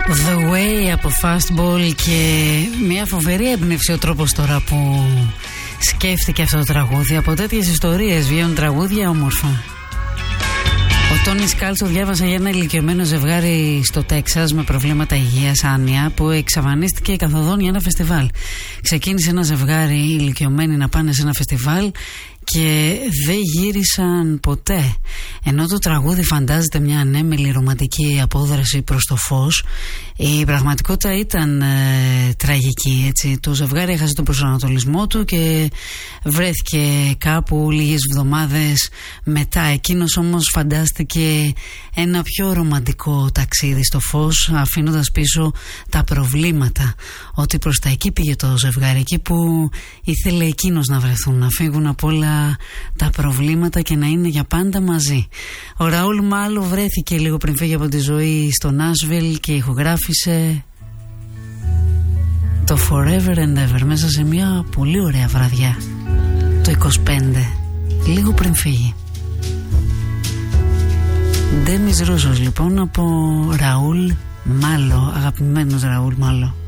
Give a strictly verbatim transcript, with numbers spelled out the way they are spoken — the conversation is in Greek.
The Way από Fastball, και μια φοβερή έμπνευση ο τρόπος τώρα που σκέφτηκε αυτό το τραγούδι. Από τέτοιες ιστορίες βγαίνουν τραγούδια όμορφα. Ο Τόνι Σκάλσο διάβασα για ένα ηλικιωμένο ζευγάρι στο Τέξας με προβλήματα υγείας, άνοια, που εξαφανίστηκε καθοδόν για ένα φεστιβάλ. Ξεκίνησε ένα ζευγάρι ηλικιωμένοι να πάνε σε ένα φεστιβάλ και δεν γύρισαν ποτέ. Ενώ το τραγούδι φαντάζεται μια ανέμελη ρομαντική απόδραση προς το φως, η πραγματικότητα ήταν ε, τραγική, έτσι. Το ζευγάρι έχασε τον προσανατολισμό του και βρέθηκε κάπου λίγες εβδομάδες μετά. Εκείνος όμως φαντάστηκε ένα πιο ρομαντικό ταξίδι στο φως, αφήνοντας πίσω τα προβλήματα. Ότι προς τα εκεί πήγε το ζευγάρι, εκεί που ήθελε εκείνος να βρεθούν, να φύγουν από όλα τα προβλήματα και να είναι για πάντα μαζί. Ο Ραούλ Μάλο βρέθηκε λίγο πριν φύγει από τη ζωή στο Νάσβιλ και ηχογράφησε το Forever and Ever μέσα σε μια πολύ ωραία βραδιά το είκοσι πέντε, λίγο πριν φύγει. Ντέμις Ρούσος λοιπόν από Ραούλ Μάλο, αγαπημένος Ραούλ Μάλο.